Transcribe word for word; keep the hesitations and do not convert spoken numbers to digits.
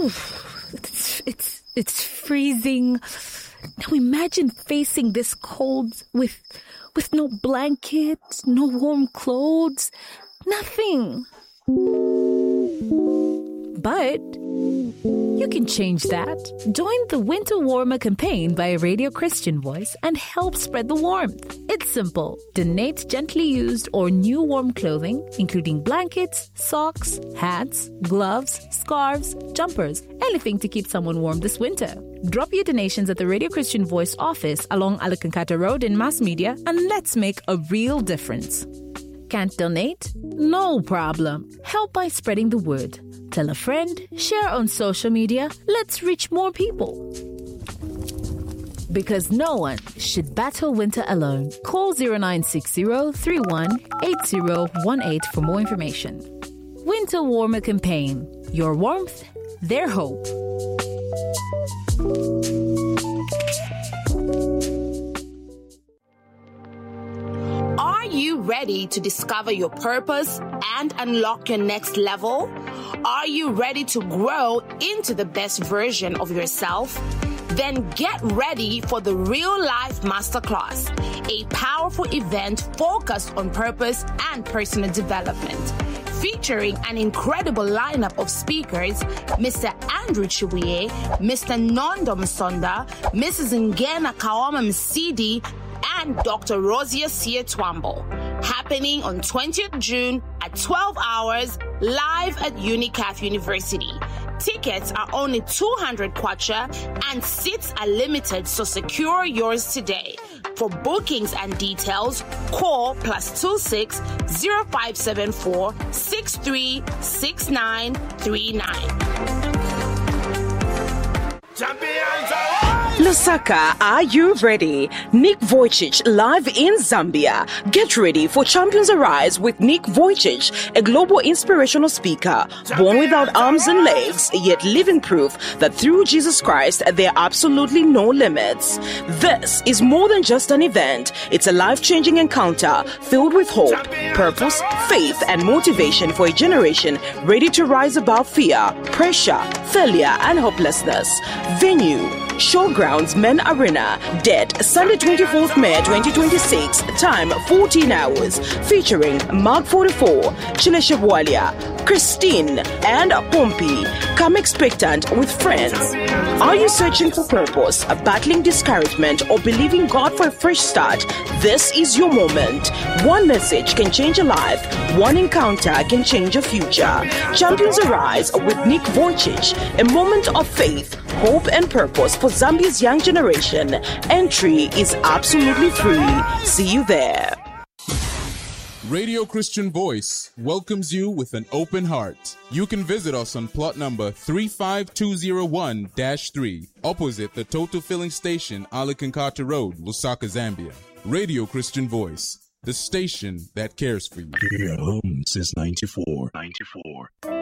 it's, it's, it's freezing. Now imagine facing this cold with, with no blanket, no warm clothes, nothing. But you can change that. Join the Winter Warmer campaign by Radio Christian Voice and help spread the warmth. It's simple. Donate gently used or new warm clothing, including blankets, socks, hats, gloves, scarves, jumpers, anything to keep someone warm this winter. Drop your donations at the Radio Christian Voice office along Alakankata Road in Mass Media, and let's make a real difference. Can't donate? No problem. Help by spreading the word. Tell a friend, share on social media. Let's reach more people. Because no one should battle winter alone. Call zero nine six zero three one eight zero one eight for more information. Winter Warmer Campaign. Your warmth, their hope. Are you ready to discover your purpose and unlock your next level? Are you ready to grow into the best version of yourself? Then get ready for the Real Life Masterclass, a powerful event focused on purpose and personal development. Featuring an incredible lineup of speakers, Mister Andrew Chibuye, Mister Nondo Msonda, Missus Ngena Kaoma Msidi, and Doctor Rosia Sia Twambo. Happening on twentieth of June at twelve hours, live at UNICAF University. Tickets are only two hundred kwacha and seats are limited, so secure yours today. For bookings and details, call plus two six zero five seven four six three six nine three nine. Lusaka, are you ready? Nick Vujicic live in Zambia. Get ready for Champions Arise with Nick Vujicic, a global inspirational speaker, born without arms and legs, yet living proof that through Jesus Christ there are absolutely no limits. This is more than just an event. It's a life-changing encounter filled with hope, purpose, faith, and motivation for a generation ready to rise above fear, pressure, failure, and hopelessness. Venue: Showgrounds Men Arena. Date: Sunday twenty-fourth of May twenty twenty-six. Time: fourteen hours. Featuring Mark forty-four, Chile Shebwalia, Christine, and Pompey. Come expectant with friends. Are you searching for purpose, battling discouragement, or believing God for a fresh start? This is your moment. One message can change a life. One encounter can change a future. Champions Arise with Nick Vujicic. A moment of faith, hope, and purpose for Zambia's young generation. Entry is absolutely free. See you there. Radio Christian Voice welcomes you with an open heart. You can visit us on plot number three five two zero one dash three, opposite the Total Filling Station, Alakankata Road, Lusaka, Zambia. Radio Christian Voice, the station that cares for you. Here at home since ninety-four. ninety-four.